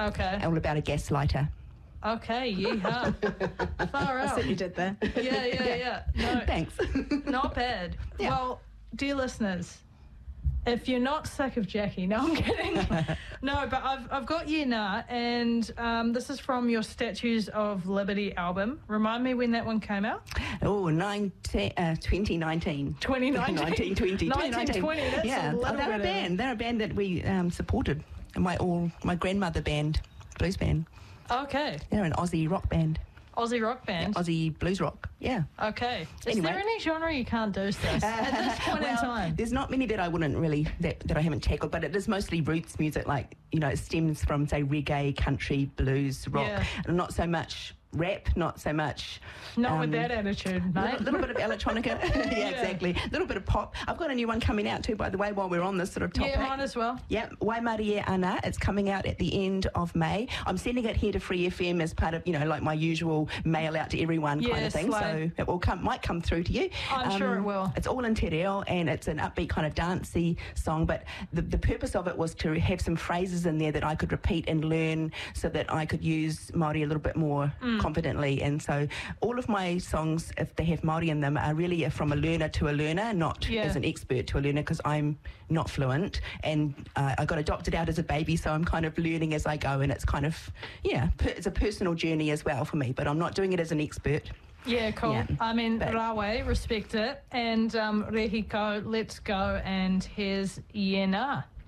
Okay. All about a gaslighter. Okay, yeehaw. Far I out. certainly did that. Yeah. No, Thanks. not bad. Yeah. Well, dear listeners, if you're not sick of Jackie, no, I'm kidding. No, but I've got Yena, and this is from your Statues of Liberty album. Remind me when that one came out? Oh, 2019. 2019. 2020. 1920, that's yeah. a little They're a bit band. They're a band that we supported. My grandmother band, blues band. Okay. They're an Aussie rock band. Aussie rock band. Aussie blues rock. Yeah. Okay. Is Anyway. there any genre you can't do, sis, at this point in time? There's not many that I wouldn't really, that I haven't tackled, but it is mostly roots music, like, it stems from, say, reggae, country, blues, rock, and not so much rap, not so much... Not with that attitude, mate. A little bit of electronica. Yeah, exactly. A little bit of pop. I've got a new one coming out too, by the way, while we're on this sort of topic. Yeah, mine as well. Yeah, Waimarie Ana. It's coming out at the end of May. I'm sending it here to Free FM as part of, like my usual mail out to everyone kind of thing. slay. So it might come through to you. I'm sure it will. It's all in te reo, and it's an upbeat kind of dancey song, but the purpose of it was to have some phrases in there that I could repeat and learn so that I could use Māori a little bit more confidently. And so all of my songs, if they have Māori in them, are really from a learner to a learner, not as an expert to a learner, because I'm not fluent, and I got adopted out as a baby, so I'm kind of learning as I go, and it's kind of, it's a personal journey as well for me, but I'm not doing it as an expert. Yeah, cool. Yeah, I mean, but- Rawe, respect it. And Rehiko, let's go. And here's Yena.